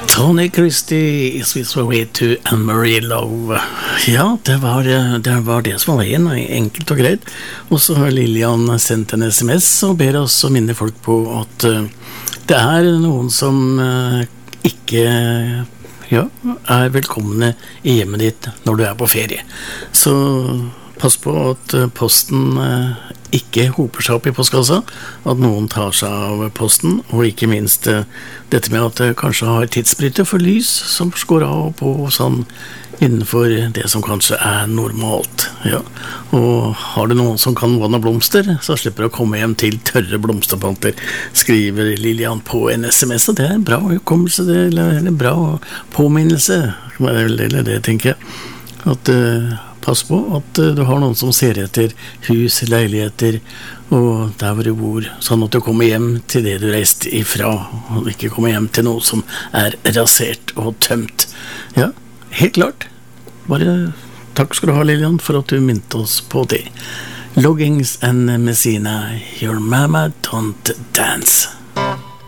Tony Christie is Swiss Way to Anne-Marie Love. Ja, det var det som var veien, enkelt og greit. Og så har Lilian sendt en sms og ber oss å minne folk på at det er noen som ikke er velkomne i hjemmet ditt når du er på ferie. Så pass på at posten ikke hoper seg opp i postkassa, at noen tar seg av posten, og ikke minst dette med at det kanskje har tidsbryter for lys som går av og på sånn innenfor det som kanskje er normalt. Ja. Og har du noen som kan vanne blomster, så slipper du å komme hjem til tørre blomsterplanter, skriver Lilian på en sms, og det er en bra hukommelse, eller en bra påminnelse, eller det tenker jeg, at pass på at du har noen som ser etter hus, leiligheter og der hvor du bor, sånn at du kommer hjem til det du reiste ifra, og ikke kommer hjem til noe som er rasert og tømt. Ja, helt klart. Bare takk skal du ha, Lilian, for at du minte oss på det. Loggins and Messina, Your Mama Don't Dance.